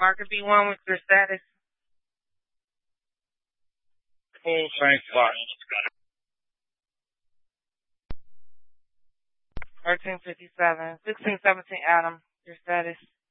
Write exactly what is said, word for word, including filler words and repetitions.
Marker B one with your status. Full thanks a lot. thirteen fifty-seven. sixteen seventeen Adam, your status.